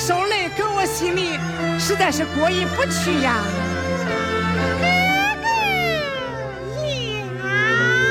受累，可我心里实在是过意不去呀。